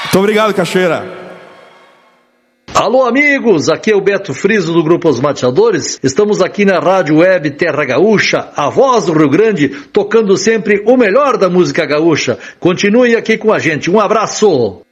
Muito obrigado, Cachoeira. Alô, amigos, aqui é o Beto Friso do Grupo Os Mateadores. Estamos aqui na Rádio Web Terra Gaúcha, a voz do Rio Grande, tocando sempre o melhor da música gaúcha. Continue aqui com a gente. Um abraço!